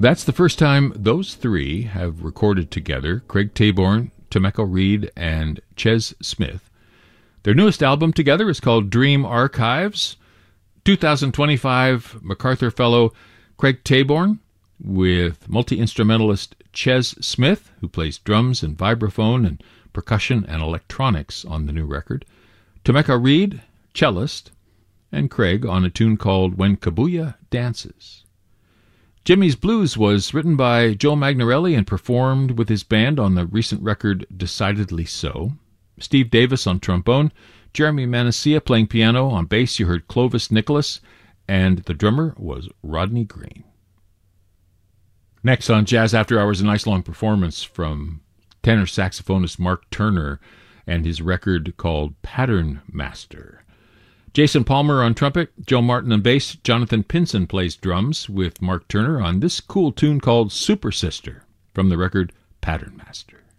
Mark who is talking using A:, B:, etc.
A: That's the first time those three have recorded together, Craig Taborn, Temeko Reed, and Ches Smith. Their newest album together is called Dream Archives. 2025 MacArthur Fellow Craig Taborn with multi-instrumentalist Ches Smith, who plays drums and vibraphone and percussion and electronics on the new record. Temeko Reed, cellist, and Craig on a tune called When Kabuya Dances. Jimmy's Blues was written by Joe Magnarelli and performed with his band on the recent record Decidedly So. Steve Davis on trombone, Jeremy Manasseh playing piano. On bass you heard Clovis Nicholas, and the drummer was Rodney Green. Next on Jazz After Hours, a nice long performance from tenor saxophonist Mark Turner and his record called Pattern Master. Jason Palmer on trumpet, Joe Martin on bass, Jonathan Pinson plays drums with Mark Turner on this cool tune called Super Sister from the record Pattern Master.